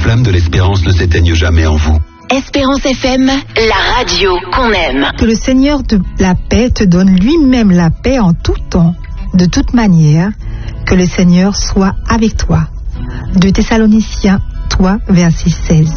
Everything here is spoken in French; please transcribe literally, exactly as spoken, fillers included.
flamme de l'espérance ne s'éteigne jamais en vous. Espérance F M, la radio qu'on aime. Que le Seigneur de la paix te donne lui-même la paix en tout temps, de toute manière, que le Seigneur soit avec toi. deux Thessaloniciens trois, verset seize.